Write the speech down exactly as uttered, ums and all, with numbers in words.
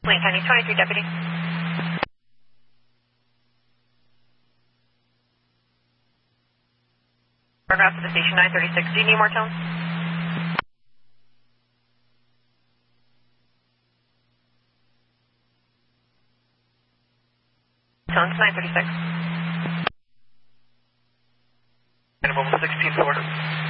Wayne County twenty-three deputy. Paragraph to the station nine thirty-six. Do you need more tones? Tones nine thirty-six. Animal sixteen four.